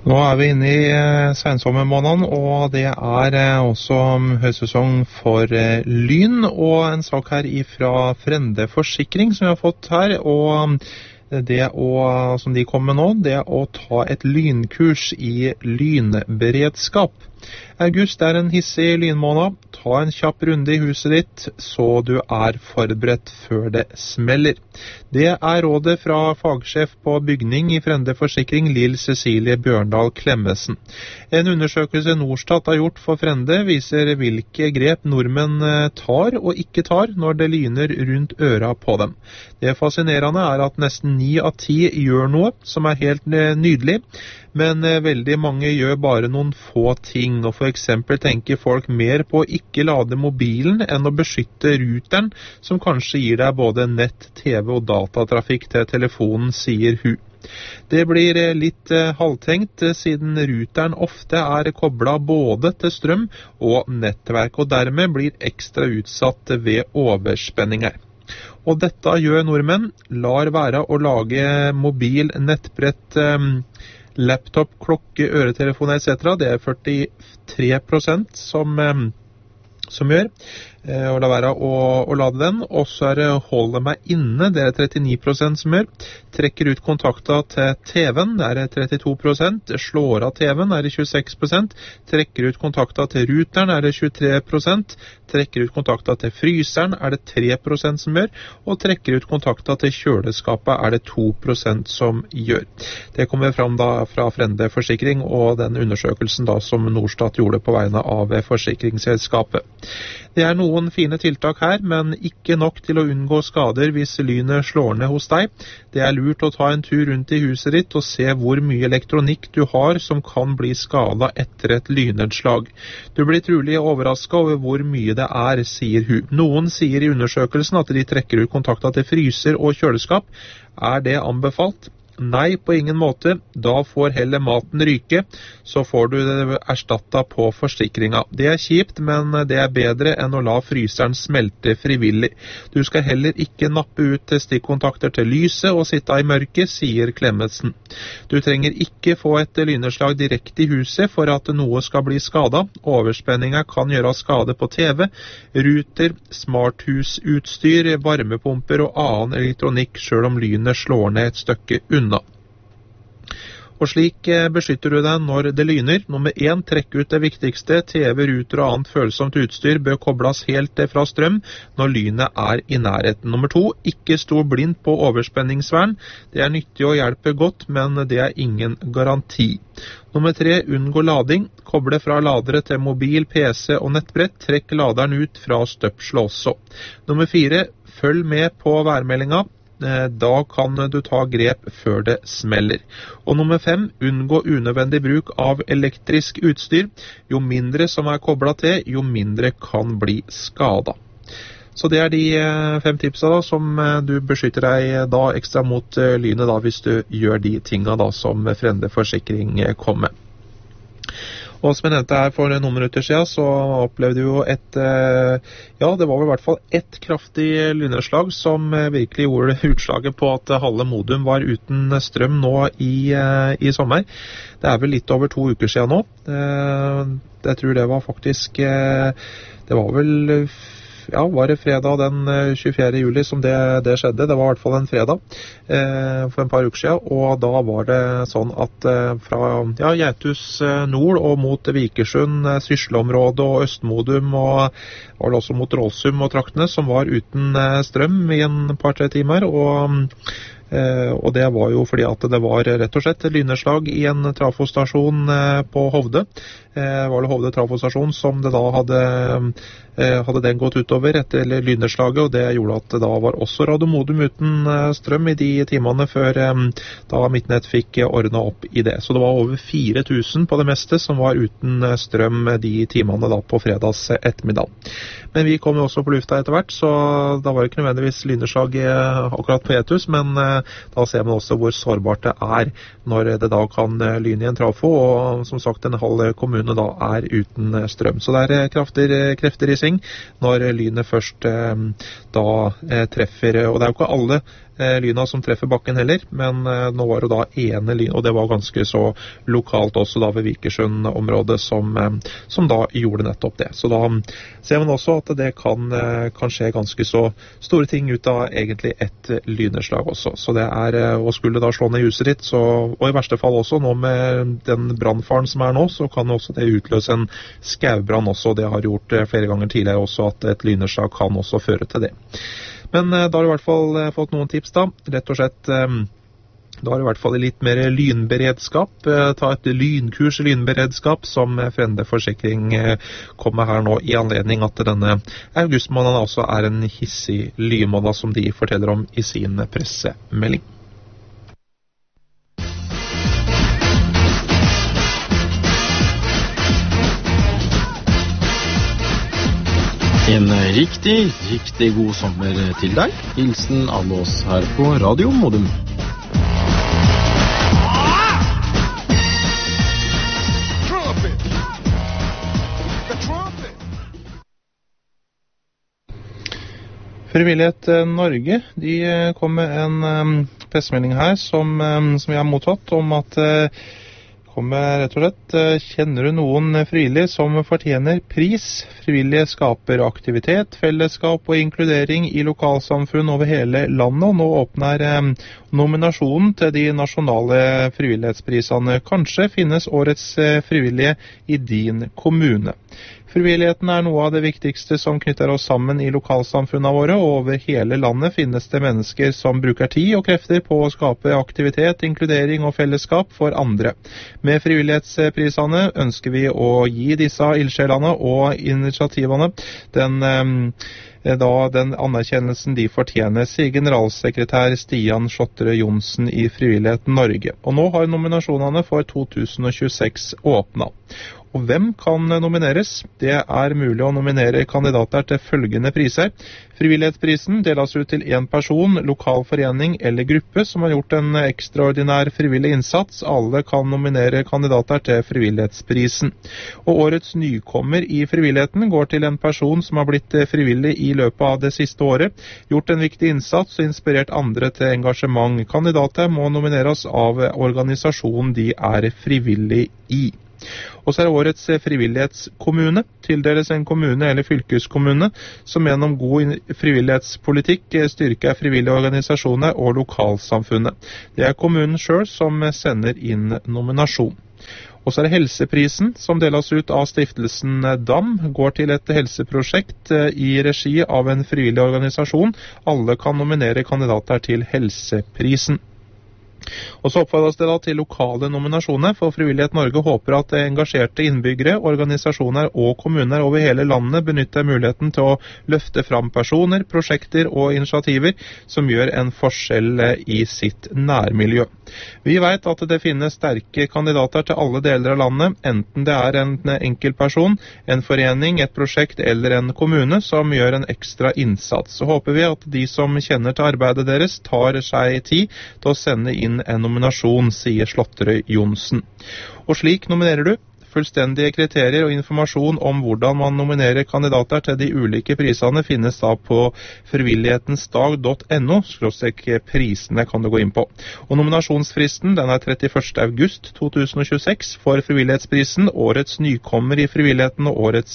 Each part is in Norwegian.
Nå vi inne i sensommermåneden, og det også høysesong for lyn, og en sak her fra Frende Forsikring som vi har fått her, og som de kommer med nå, det å ta et lynkurs i lynberedskap. August en hissig lynmåned. Ta en kjapp runde i huset ditt, så du forberedt før det smeller. Det rådet fra fagsjef på bygning i Frende Forsikring, Lill Cecilie Bjørndal Klemmesen. En undersøkelse Norstat har gjort for Frende viser hvilke grep nordmenn tar og ikke tar når det lyner rundt øra på dem. Det fascinerende at nesten 9 av 10 gjør noe som helt nydelig, men veldig mange gjør bare noen få ting, og for eksempel tenker folk mer på å ikke lade mobilen enn å beskytte ruteren, som kanskje gir deg både nett, TV og datatrafikk til telefonen, sier hun. Det blir litt halvtenkt, siden ruteren ofte koblet både til strøm og nettverk, og dermed blir ekstra utsatt ved overspenninger. Og dette gjør nordmenn, lar være å lage mobil, nettbrett, laptop, klokke, øretelefon etc. Det 43% som gjør, og la være å lade den. Og så det holde meg inne, det 39% som gjør. Trekker ut kontakta til TV-en, det 32%. Slår av TV-en, det 26%. Trekker ut kontakta til ruteren, det 23%. Trekker ut kontakta til fryseren, det 3% som gjør. Og trekker ut kontakta til kjøleskapet, det 2% som gjør. Det kommer fram da fra Frende Forsikring og den undersøkelsen da som Norstat gjorde på vegne av forsikringsselskapet. Det noen fine tiltak her, men ikke nok til å unngå skader hvis lynet slår ned hos deg. Det lurt å ta en tur rundt i huset ditt og se hvor mye elektronikk du har som kan bli skadet etter et lynnedslag. Du blir trolig overrasket over hvor mye det sier hun. Noen sier i undersøkelsen at de trekker ut kontakta til fryser og kjøleskap. Det anbefalt? Nei, på ingen måte. Da får heller maten ryke, så får du det erstattet på forsikringen. Det kjipt, men det bedre enn å la fryseren smelte frivillig. Du skal heller ikke nappe ut stikkontakter til lyset og sitte i mørket, sier Klemmesen. Du trenger ikke få et lynnedslag direkte i huset for at noe skal bli skadet. Overspenninger kan gjøre skade på TV, ruter, smarthusutstyr, varmepumper og annen elektronikk, selv om lynet slår ned et stykke unna. Og slik beskytter du deg når det lyner. Nummer 1, trekk ut det viktigste. TV, ruter og annet følsomt utstyr bør kobles helt fra strøm når lynet i nærheten. Nummer 2, ikke stå blind på overspenningsvern. Det nyttig og hjelper godt, men det ingen garanti. Nummer 3, unngå lading. Koble fra ladere til mobil, PC og nettbrett. Trekk laderen ut fra støpsel også. Nummer 4, følg med på værmeldinga. Da kan du ta grep før det smeller. Og nummer 5, unngå unødvendig bruk av elektrisk utstyr. Jo mindre som koblet til, jo mindre kan bli skadet. Så det de 5 tipsa da, som du beskytter deg da ekstra mot lynet da, hvis du gjør de tingene da, som Frende Forsikring kom med. Og som jeg nevnte her for noen minutter siden, så opplevde vi jo det var vel i hvert fall ett kraftig lynnedslag som virkelig gjorde utslaget på at halve Modum var uten strøm nå i sommer. Det vel litt over 2 uker siden nå. Jeg tror det var faktisk, det var vel... var det fredag den 24. juli som det skjedde. Det var i hvert fall en fredag for en par uker siden, og da var det sånn at fra Geitus nord og mot Vikersund, Sysleområdet og Østmodum og var det også mot Rålsum og traktene som var uten strøm i en par-tre timer, og det var jo fordi at det var rett og slett lynnedslag i en trafostasjon på Hovde. Var det Hovde trafostasjon som det da hadde den gått utover etter lynnedslaget, og det gjorde at det da var også Radio Modum uten strøm i de timene før da Midtnett fikk ordnet opp i det. Så det var over 4000 på det meste som var uten strøm de timene da på fredags ettermiddag. Men vi kom jo også på lufta etter hvert, så da var det ikke nødvendigvis lynnedslag akkurat på Etus, men da ser man også hvor sårbart det når det da kan lyne i en trafo, og som sagt en halv kommune da uten strøm. Så det krefter i sving når lynet først da treffer, og det jo ikke alle lyna som treffer bakken heller, men nå var det da ene lyn, og det var ganske så lokalt også da ved Vikersund-området som da gjorde nettopp det. Så da ser man også at det kan skje ganske så store ting ut av egentlig et lyneslag også. Så det å skulle da slå ned huset ditt, og i verste fall også nå med den brannfaren som nå, så kan også det utløse en skaubrann også. Det har gjort flere ganger tidligere også at et lyneslag kan også føre til det. Men da har du i hvert fall fått noen tips da. Rett og slett, da har du i hvert fall litt mer lynberedskap. Ta et lynkurs i lynberedskap som Frende Forsikring kommer her nå i anledning at denne augustmåneden også en hissig lynmåned som de forteller om i sin pressemelding. En riktig god sommer til deg. Hilsen alle oss her på Radio Modum. Frivillighet Norge, de kom med en pressemelding her som vi har mottatt om at kommer rett og slett. Kjenner du noen frivillige som fortjener pris? Frivillige skaper aktivitet, fellesskap og inkludering i lokalsamfunn over hele landet, og nå åpner nominasjonen til de nasjonale frivillighetsprisene. Kanskje finnes årets frivillige i din kommune. Frivilligheten noe av det viktigste som knytter oss sammen i lokalsamfunnene våre, og over hele landet finnes det mennesker som bruker tid og krefter på å skape aktivitet, inkludering og fellesskap for andre. Med frivillighetsprisene ønsker vi å gi disse ildsjelene og initiativene den anerkjennelsen de fortjener, sier generalsekretær Stian Slåtterøy Johnsen i Frivillighet Norge. Og nå har nominasjonene for 2026 åpnet. Og hvem kan nomineres? Det mulig å nominere kandidater til følgende priser. Frivillighetsprisen deles ut til en person, lokal forening eller gruppe som har gjort en ekstraordinær frivillig innsats. Alle kan nominere kandidater til frivillighetsprisen. Og årets nykommer i frivilligheten går til en person som har blitt frivillig i løpet av det siste året, gjort en viktig innsats og inspirert andre til engasjement. Kandidater må nomineres av organisasjonen de frivillig i. Og så årets frivillighetskommune. Tildeles en kommune eller fylkeskommune som gjennom god frivillighetspolitikk styrker frivillige organisasjoner og lokalsamfunnet. Det kommunen selv som sender inn nominasjon. Og så det helseprisen som deles ut av stiftelsen DAM, går til et helseprosjekt i regi av en frivillig organisasjon. Alle kan nominere kandidater til helseprisen. Og så oppfordres det da til lokale nominasjoner, for Frivillighet Norge håper at engasjerte innbyggere, organisasjoner og kommuner over hele landet benytter muligheten til å løfte fram personer, prosjekter og initiativer som gjør en forskjell i sitt nærmiljø. Vi vet at det finnes sterke kandidater til alle deler av landet, enten det en enkeltperson, en forening, et prosjekt eller en kommune som gjør en ekstra innsats. Så håper vi at de som kjenner til arbeidet deres tar seg tid til å sende inn en nominasjon, sier Slåtterøy Johnsen. Og slik nominerer du. Fullstendige kriterier og informasjon om hvordan man nominerer kandidater til de ulike prisene finnes da på frivillighetensdag.no, /prisene kan du gå inn på. Og nominasjonsfristen den 31. august 2026 for frivillighetsprisen, årets nykommer i frivilligheten og årets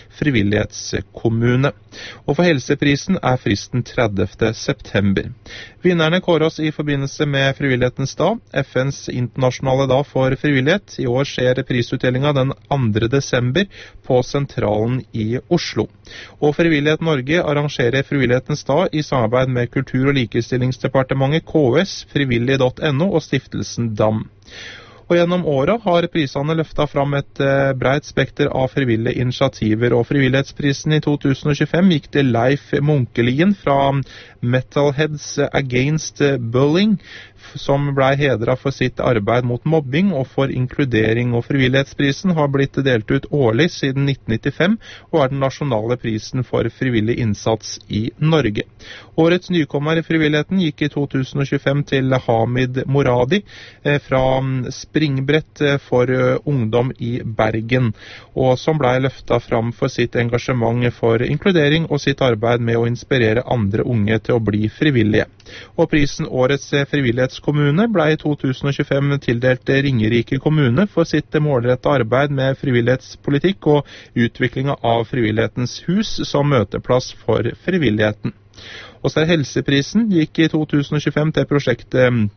frivillighetskommune. Og for helseprisen fristen 30. september. Vinnerne kåres i forbindelse med Frivillighetens dag, FNs internasjonale dag for frivillighet. I år skjer prisutdelingen den 2. desember på Sentralen i Oslo. Og Frivillighet Norge arrangerer Frivillighetens dag i samarbeid med Kultur- og likestillingsdepartementet, KS, frivillig.no og stiftelsen DAM. Og gjennom året har prisene løftet fram et bredt spekter av frivillige initiativer, og frivillighetsprisen i 2025 gikk til Leif Munkelien fra Metalheads Against Bullying som ble hedret for sitt arbeid mot mobbing og for inkludering, og Frivillighetsprisen har blitt delt ut årlig siden 1995 og er den nasjonale prisen for frivillig innsats i Norge. Årets nykommer i frivilligheten gikk i 2025 til Hamid Moradi fra Springbrett for ungdom i Bergen, og som ble løftet fram for sitt engasjement for inkludering og sitt arbeid med å inspirere andre unge til å bli frivillige. Og prisen Årets frivillighetskommune ble i 2025 tildelt Ringerike kommune for sitt målrettet arbeid med frivillighetspolitikk og utviklingen av Frivillighetens hus som møteplass for frivilligheten. Og så helseprisen gikk i 2025 til prosjektet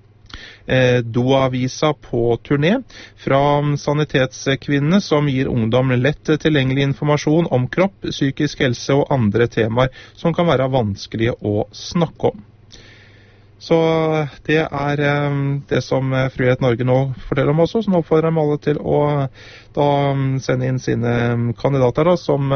Doavisa på turné fra Sanitetskvinnene, som gir ungdom lett tilgjengelig informasjon om kropp, psykisk helse og andre temaer som kan være vanskelige å snakke om. Så det er det som Frivillighet Norge nå forteller om også, så nå oppfordrer de alle til å da sende inn sine kandidater da, som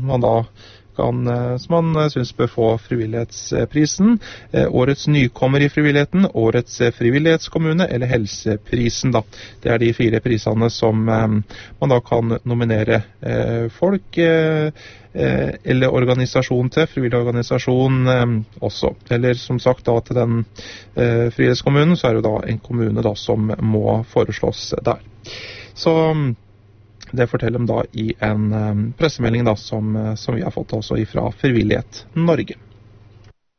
man synes bør få Frivillighetsprisen, Årets nykommer i frivilligheten, Årets frivillighetskommune eller Helseprisen. Da. Det er de 4 prisene som man da kan nominere folk eller organisasjon til, frivillig organisasjon også. Eller som sagt da til den frivillighetskommunen, så er det da en kommune da som må foreslås der. Så det forteller de da i en pressemelding da, som vi har fått også fra Frivillighet Norge.